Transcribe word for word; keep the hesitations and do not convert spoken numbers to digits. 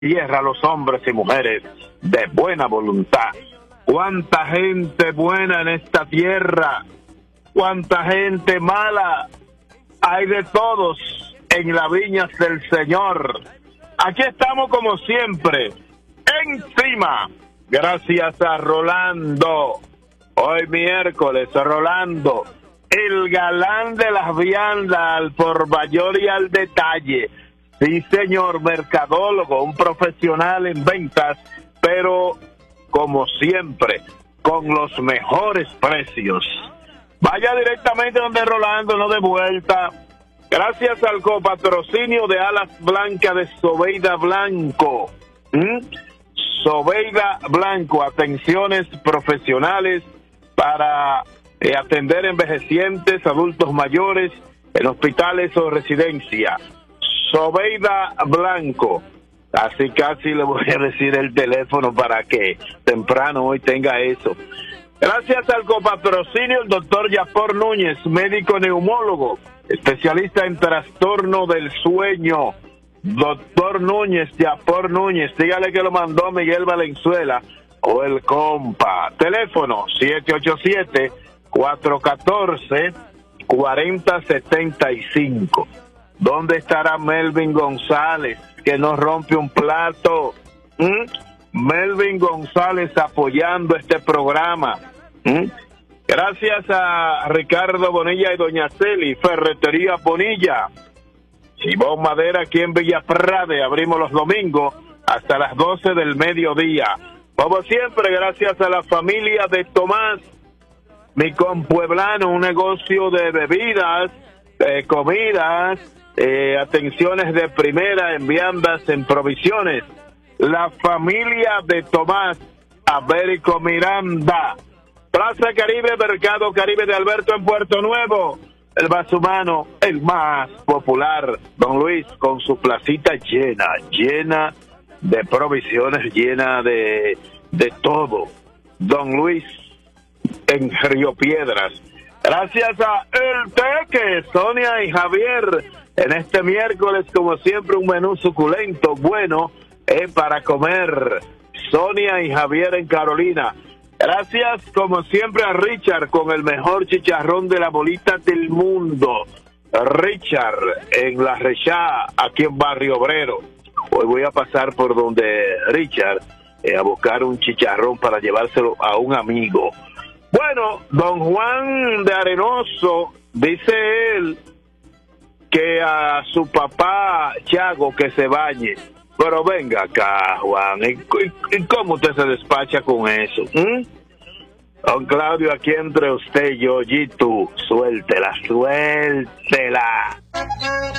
tierra a los hombres y mujeres de buena voluntad. Cuánta gente buena en esta tierra, cuánta gente mala, hay de todos en las viñas del Señor. Aquí estamos como siempre, encima, gracias a Rolando. Hoy miércoles, Rolando, el galán de las viandas al por mayor y al detalle. Sí, señor, mercadólogo, un profesional en ventas, pero como siempre, con los mejores precios. Vaya directamente donde Rolando, no de vuelta. Gracias al copatrocinio de Alas Blancas de Sobeida Blanco. ¿Mm? Sobeida Blanco, atenciones profesionales para eh, atender envejecientes, adultos mayores, en hospitales o residencias. Sobeida Blanco. Así casi le voy a decir el teléfono para que temprano hoy tenga eso. Gracias al copatrocinio el doctor Yapor Núñez, médico neumólogo, especialista en trastorno del sueño. Doctor Núñez, Yapor Núñez, dígale que lo mandó Miguel Valenzuela o el compa. Teléfono siete ocho siete, cuatro uno cuatro, cuatro cero siete cinco. ¿Dónde estará Melvin González, que no rompe un plato? ¿Mm? Melvin González apoyando este programa. ¿Mm? Gracias a Ricardo Bonilla y Doña Celi, Ferretería Bonilla. Chibón Madera aquí en Villa Prade, abrimos los domingos hasta las doce del mediodía. Como siempre, gracias a la familia de Tomás, mi compueblano, un negocio de bebidas, de comidas, eh, atenciones de primera en viandas, en provisiones. La familia de Tomás, Américo Miranda, Plaza Caribe, Mercado Caribe de Alberto en Puerto Nuevo. El más humano, el más popular, Don Luis, con su placita llena, llena de provisiones, llena de, de todo. Don Luis en Río Piedras. Gracias a El Teque, Sonia y Javier, en este miércoles, como siempre, un menú suculento, bueno, eh, para comer. Sonia y Javier en Carolina. Gracias, como siempre, a Richard con el mejor chicharrón de la bolita del mundo. Richard en La Rechá, aquí en Barrio Obrero. Hoy voy a pasar por donde Richard eh, a buscar un chicharrón para llevárselo a un amigo. Bueno, don Juan de Arenoso, dice él que a su papá Chago que se bañe. Pero venga acá, Juan, ¿y, y, y cómo usted se despacha con eso? ¿Mm? Don Claudio, aquí entre usted y yo, y tú, suéltela, suéltela.